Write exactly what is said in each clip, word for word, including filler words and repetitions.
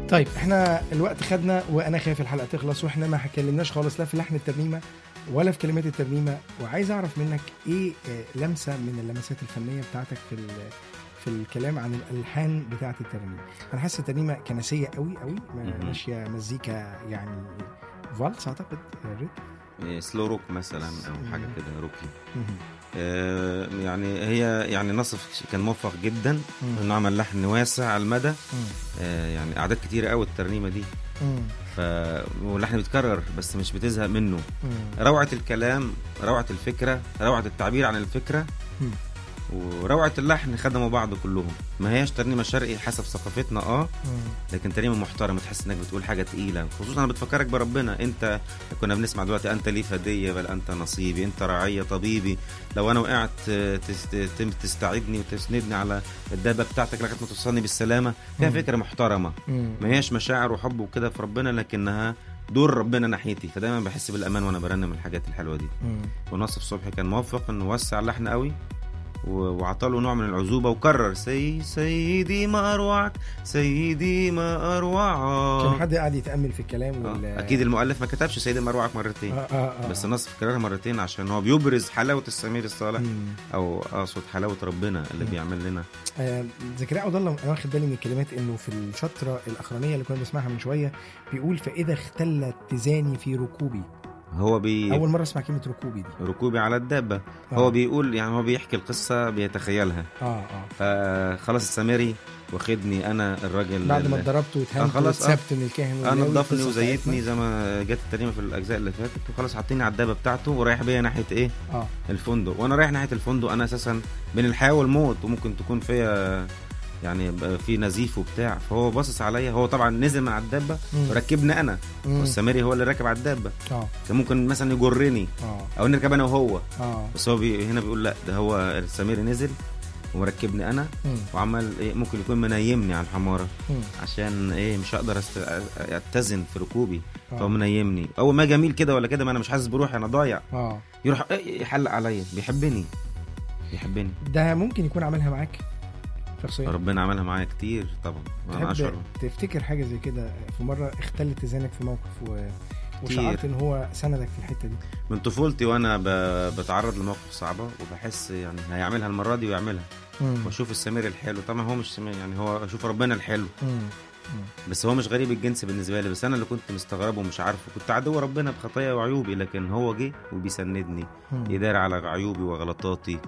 طيب احنا الوقت خدنا وانا خايف الحلقه تخلص واحنا ما اتكلمناش خالص لا في لحن الترنيمه ولا في كلمات الترنيمه، وعايز اعرف منك ايه لمسه من اللمسات الفنيه بتاعتك في في الكلام عن الالحان بتاعه الترنيمه. انا حاسس الترنيمه كنسيه قوي قوي، ماشيه مزيكا يعني فالس اعتقد سلو روك مثلا او حاجه كده روكي. آه يعني هي يعني نصف كان موفق جدا انه عمل لحن واسع على المدى. آه يعني اعداد كتيره قوي الترنيمه دي. ف واللحن بيتكرر بس مش بتزهق منه. روعه الكلام، روعه الفكره، روعه التعبير عن الفكره، وروعه اللحن خدموا بعض كلهم. ما هياش ترنيمه شرقي حسب ثقافتنا اه لكن ترنيمه محترمه، تحس انك بتقول حاجه تقيله، خصوصا انا بتفكرك بربنا. انت كنا بنسمع دلوقتي انت لي فديه بل انت نصيبي، انت رعيه طبيبي، لو انا وقعت تستعيدني وتسندني على الدابه بتاعتك لغايه ما توصلني بالسلامه. فيها فكره محترمه، ما هياش مشاعر وحب وكده في ربنا، لكنها دور ربنا ناحيتي، فدايما بحس بالامان وانا برنم الحاجات الحلوه دي. ونصف صبحي كان موفق انه وسع اللحن قوي وعطاله نوع من العزوبة وكرر سي سيدي ما أروعك سيدي ما أروعك. كان حد قاعد يتأمل في الكلام ولا... أكيد المؤلف ما كتبش سيدي ما أروعك مرتين. آه آه آه بس النص كررها مرتين عشان هو بيبرز حلاوة السمير الصالح مم. أو أقصد حلاوة ربنا اللي مم. بيعمل لنا. آه زكريا عبد الله أنا واخد بالي من الكلمات إنه في الشطرة الأخرانية اللي كنا بنسمعها من شوية بيقول فإذا اختلت تزاني في ركوبي. هو بي... أول مرة أسمع كلمة ركوبي دي. ركوبي على الدابة. آه. هو بيقول يعني هو بيحكي القصة بيتخيلها. آه آه. فخلاص السامري واخدني أنا الراجل بعد ما اتضربت واتهمت واتسبت من الكاهن أنا نضفني وزيتني زي ما جت الترنيمة في الأجزاء اللي فاتت، وخلاص حاطيني على الدابة بتاعته ورايح بيا ناحية إيه؟ آه. الفندق. وأنا رايح ناحية الفندق أنا أساسا بين الحياة والموت، وممكن تكون فيها يعني في نزيف وبتاع. فهو باصص عليا، هو طبعا نزل من على الدابه وركبني انا، والسامري هو اللي راكب على الدابه. اه كان ممكن مثلا يجرني أوه. او نركب انا وهو. أوه. بس هو بي هنا بيقول لا، ده هو السامري نزل ومركبني انا مم. وعمل ايه، ممكن يكون منيمني على الحماره مم. عشان ايه مش هقدر است... اتزن في ركوبي. أوه. فهو منيمني اول ما جميل كده ولا كده، ما انا مش حاسس بروحي، انا ضايع. اه يروح يحلق عليا، بيحبني بيحبني. ده ممكن يكون عملها معاك شخصيا؟ ربنا عملها معايا كتير طبعا. انا اشعر تفتكر حاجه زي كده في مره اختلت تزانك في موقف و... وشعرت ان هو سندك في الحته دي؟ من طفولتي وانا ب... بتعرض لمواقف صعبه وبحس يعني هيعملها المره دي ويعملها، واشوف السمير الحلو. طبعا هو مش سمير يعني، هو اشوف ربنا الحلو. مم. بس هو مش غريب الجنس بالنسبه لي، بس انا اللي كنت مستغربه ومش عارفه. كنت عدو ربنا بخطايا وعيوبي، لكن هو جه وبيسندني، يدار على عيوبي وغلطاتي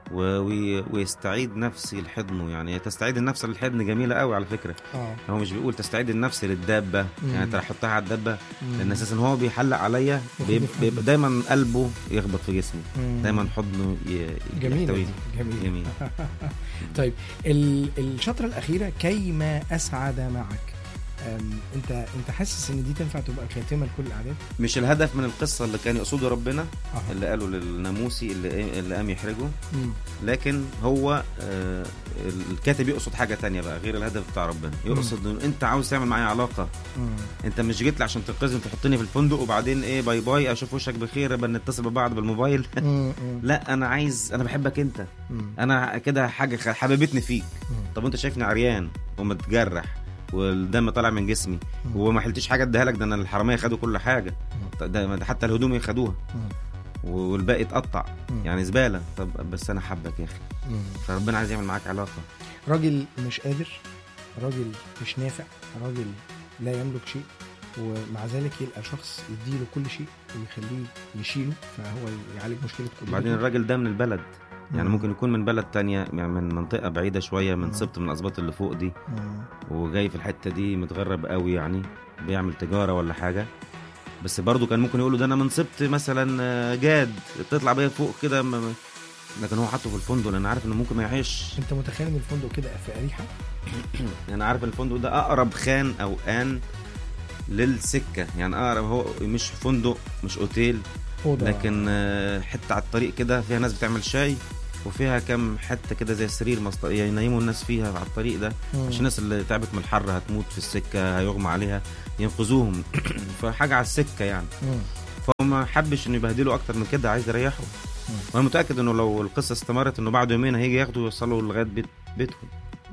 ويستعيد نفسي لحضنه. يعني تستعيد النفس للحضن جميله قوي على فكره. أوه. هو مش بيقول تستعيد النفس للدابه. مم. يعني انت حطها على الدابه لان اساسا هو بيحلق عليا، بيبقى دايما قلبه يخبط في جسمي. مم. دايما حضنه جميل جميل, جميل. طيب الشطره الاخيره كيما اسعد معك، انت انت حاسس ان دي تنفع تبقى خاتمه لكل الاعداد؟ مش الهدف من القصه اللي كان يقصده ربنا. أه. اللي قالوا للناموسي اللي اللي قام يحرجه، مم. لكن هو آه الكاتب يقصد حاجه تانية بقى غير الهدف بتاع ربنا. يقصد ان انت عاوز تعمل معايا علاقه. مم. انت مش جيت لي عشان تنقذني تحطني في الفندق وبعدين ايه باي باي اشوف وشك بخير بل نتصل ببعض بالموبايل. لا انا عايز، انا بحبك انت. مم. انا كده حاجه حبيبتني فيك. مم. طب انت شايفني عريان ومتجرح والدم طالع من جسمي وما حلتش حاجه اديها لك، ده انا الحراميه خدوا كل حاجه، ده حتى الهدوم خدوها والباقي اتقطع يعني زباله. طب بس انا حبك يا اخي. فربنا عايز يعمل معاك علاقه. راجل مش قادر، راجل مش نافع، راجل لا يملك شيء، ومع ذلك يلقى شخص يديله كل شيء ويخليه يشيله فهو يعالج مشكله. بعدين الراجل ده من البلد، يعني ممكن يكون من بلد تانية، يعني من منطقة بعيدة شوية، من سبط من الأسباط اللي فوق دي، وجاي في الحتة دي متغرب قوي، يعني بيعمل تجارة ولا حاجة. بس برضو كان ممكن يقولوا ده أنا من سبط مثلا جاد تطلع بيا فوق كده، لكن هو حطه في الفندق لأن عارف إنه ممكن ما يعيش. أنت متخيل إن الفندق كده في أريحة؟ أنا عارف الفندق ده أقرب خان أو آن للسكة، يعني أقرب، هو مش فندق مش أوتيل، لكن حتة على الطريق كده فيها ناس بتعمل شاي، وفيها كم حتة كده زي سرير مصط... يعني ينيموا الناس فيها على الطريق ده، عشان الناس اللي تعبت من الحر هتموت في السكة هيغمى عليها ينقذوهم. فحاجة على السكة يعني. فهو ما حبش انه يبهدلوا اكتر من كده، عايز يريحوا. وانا متأكد انه لو القصة استمرت انه بعد يومين هيجي ياخدوا ويوصلوا لغاية بيت... بيتهم.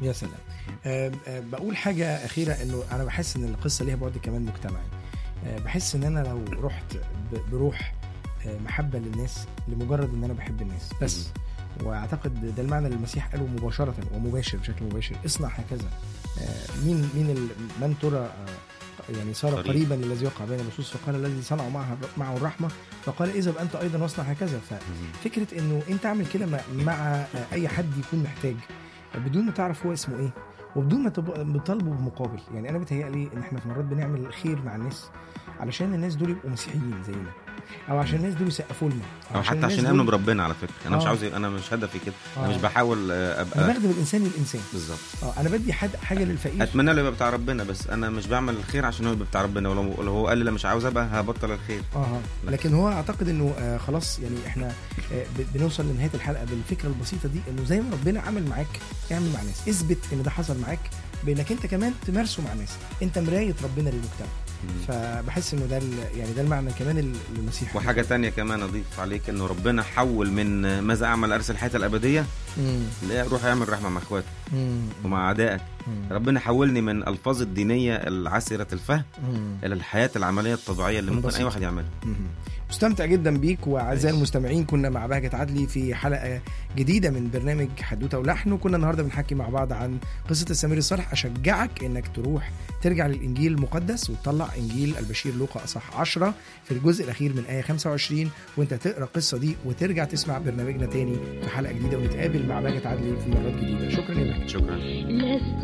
يا سلام. أه أه بقول حاجه اخيره، انه انا بحس ان القصه ليها بعد كمان مجتمعي. أه بحس ان انا لو رحت بروح أه محبه للناس لمجرد ان انا بحب الناس بس، واعتقد ده المعنى اللي المسيح قاله مباشره ومباشر بشكل مباشر، اصنع هكذا. أه مين مين من ترى أه يعني صار قريب. قريبا للذي وقع بين اللصوص، فقال الذي صنعوا معه معه الرحمه فقال اذهب انت ايضا واصنع هكذا. ففكره انه انت اعمل كده مع اي حد يكون محتاج بدون ما تعرف هو اسمه ايه وبدون ما تطالبه بمقابل. يعني انا بتهيألي ان احنا في مرات بنعمل الخير مع الناس علشان الناس دول يبقوا مسيحيين زينا، او عشان الناس دول يسقفوا لنا، او حتى عشان يامنوا بربنا. على فكره انا آه. مش عاوز، انا مش هدفي كده. آه. انا مش بحاول ابقى، انا بخدم الانسان للانسان بالظبط. اه انا بدي حد حاجه للفقير، اتمنى له يبقى بتاع ربنا، بس انا مش بعمل الخير عشان هو يبقى بتاع ربنا. ولو هو قال لي لا مش عاوز ابقى هبطل الخير. اه لكن هو اعتقد انه آه خلاص يعني احنا آه بنوصل لنهايه الحلقه بالفكره البسيطه دي، انه زي ما ربنا عمل معاك اعمل مع ناس، اثبت ان ده حصل معاك بانك انت كمان تمارسه مع ناس. انت مرايه ربنا للمجتمع. فبحس انه ده يعني ده المعنى كمان المسيح. وحاجه تانية كمان اضيف عليك، انه ربنا حول من ماذا اعمل ارسل الحياه الابديه، لا روح اعمل رحمه مع اخواتك ومع اعدائك. ربنا حولني من الفاظ الدينيه العسره الفهم مم. الى الحياه العمليه الطبيعيه اللي ممكن اي واحد يعملها. مستمتع جدا بيك. واعزائي المستمعين، كنا مع بهجت عدلي في حلقه جديده من برنامج حدوته ولحن، وكنا النهارده بنحكي مع بعض عن قصه السمير الصالح. اشجعك انك تروح ترجع للانجيل المقدس وتطلع انجيل البشير لوقا اصح عشرة في الجزء الاخير من ايه خمسة وعشرين، وانت تقرا القصه دي وترجع تسمع برنامجنا تاني في حلقه جديده، ونتقابل مع بهجت عدلي في مرات جديده. شكرا لك. شكرا.